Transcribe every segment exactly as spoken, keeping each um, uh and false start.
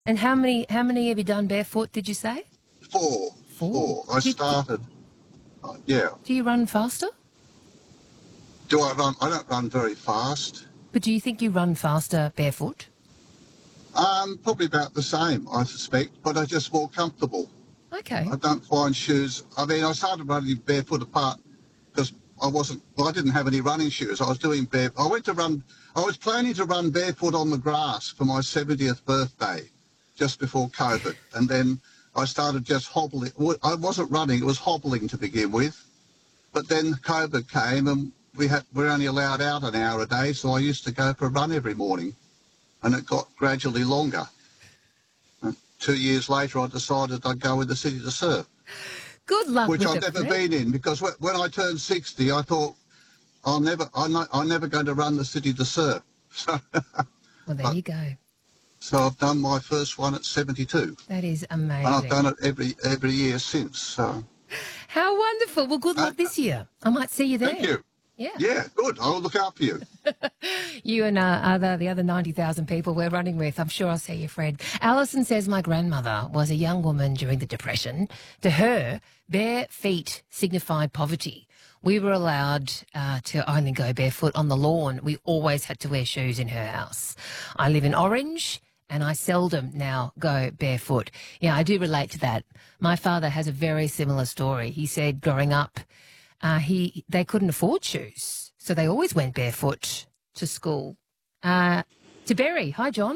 And how many how many have you done barefoot, did you say? Four. Four. Four. I Do you- started, uh, yeah. Do you run faster? Do I run? I don't run very fast. But do you think you run faster barefoot? Um, probably about the same, I suspect, but I'm just more comfortable. Okay. I don't find shoes. I mean, I started running barefoot apart because I wasn't. Well, I didn't have any running shoes. I was doing bare. I went to run. I was planning to run barefoot on the grass for my seventieth birthday, just before COVID, and then I started just hobbling. Well, I wasn't running. It was hobbling to begin with, but then COVID came and we had. We're only allowed out an hour a day, so I used to go for a run every morning, and it got gradually longer. Two years later, I decided I'd go in the city to surf. Good luck Which with I've it, never Fred. been in, because wh- when I turned sixty, I thought, I'll never, I'm, not, I'm never going to run the city to surf. So, Well, there you go. so I've done my first one at seventy-two. That is amazing. And I've done it every every year since. So How wonderful. Well, good luck Uh, this year. I might see you there. thank you. Yeah. Yeah, good. I'll look out for you. You and uh, other, the other ninety thousand people we're running with. I'm sure I'll see you, Fred. Alison says, my grandmother was a young woman during the Depression. To her, bare feet signified poverty. We were allowed uh, to only go barefoot on the lawn. We always had to wear shoes in her house. I live in Orange and I seldom now go barefoot. Yeah, I do relate to that. My father has a very similar story. He said growing up, uh, he they couldn't afford shoes, so they always went barefoot to school. Uh, to Berry. Hi, John.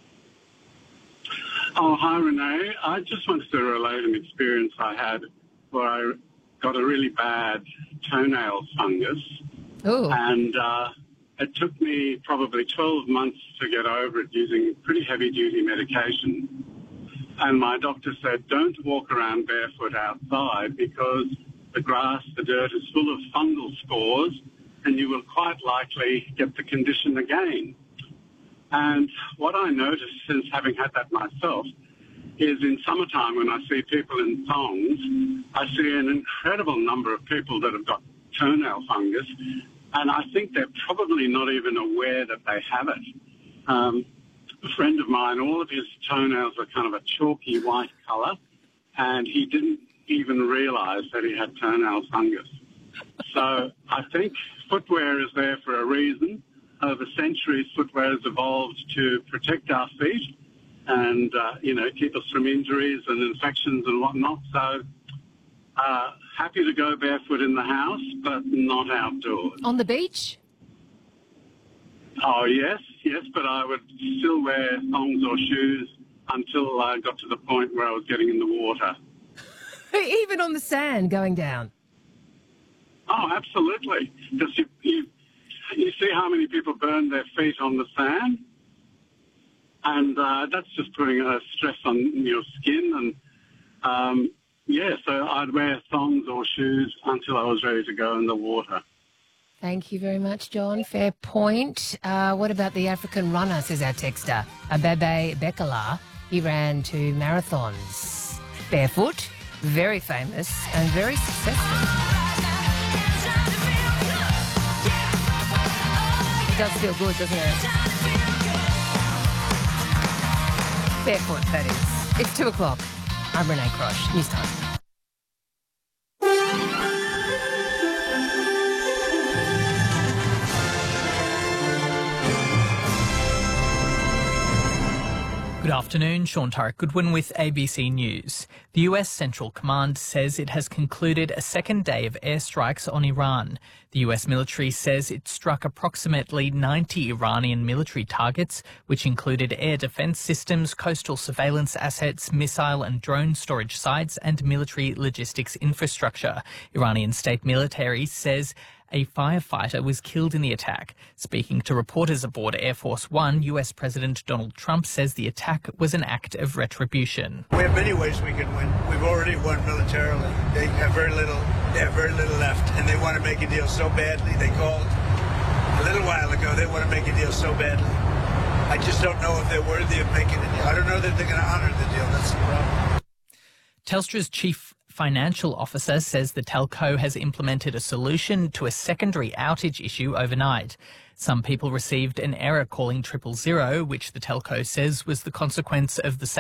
Oh, hi, Renee. I just wanted to relate an experience I had where I got a really bad toenail fungus, Oh, and uh, it took me probably twelve months to get over it using pretty heavy-duty medication. And my doctor said, don't walk around barefoot outside because the grass, the dirt is full of fungal spores, and you will quite likely get the condition again. And what I noticed since having had that myself is in summertime when I see people in thongs, I see an incredible number of people that have got toenail fungus, and I think they're probably not even aware that they have it. Um, a friend of mine, all of his toenails are kind of a chalky white colour, and he didn't even realise that he had toenail fungus. So I think footwear is there for a reason. Over centuries, footwear has evolved to protect our feet and, uh, you know, keep us from injuries and infections and whatnot. So uh, happy to go barefoot in the house, but not outdoors. on the beach? Oh, yes, yes, but I would still wear thongs or shoes until I got to the point where I was getting in the water. Even on the sand going down? Oh, absolutely. Because you, you, you see how many people burn their feet on the sand, and uh, that's just putting a stress on your skin. And, um, yeah, so I'd wear thongs or shoes until I was ready to go in the water. Thank you very much, John. Fair point. Uh, what about the African runner, says our texter, Abebe Bekala. He ran two marathons barefoot, very famous and very successful. It does feel good, doesn't it? Barefoot, that is. It's two o'clock. I'm Renee Crosh. News time. Good afternoon, Sean Turek Goodwin with A B C News. The U S Central Command says it has concluded a second day of airstrikes on Iran. The U S military says it struck approximately ninety Iranian military targets, which included air defense systems, coastal surveillance assets, missile and drone storage sites, and military logistics infrastructure. Iranian state military says a firefighter was killed in the attack. Speaking to reporters aboard Air Force One, U S President Donald Trump says the attack was an act of retribution. We have many ways we can win. We've already won militarily. They have very little, they have very little left, and they want to make a deal so badly. They called a little while ago. They want to make a deal so badly. I just don't know if they're worthy of making a deal. I don't know that they're going to honor the deal. That's the problem. Telstra's chief financial officer says the telco has implemented a solution to a secondary outage issue overnight. Some people received an error calling triple zero, which the telco says was the consequence of the